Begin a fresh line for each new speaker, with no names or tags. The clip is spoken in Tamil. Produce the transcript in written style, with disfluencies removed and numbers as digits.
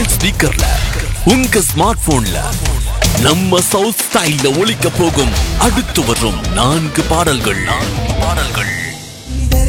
ஸ்மார்ட் ஸ்பீக்கர்ல உங்க ஸ்மார்ட் போன்ல நம்ம சவுத் ஸ்டைல்ல ஒலிக்க போகும் அடுத்து வரும் 4 பாடல்கள்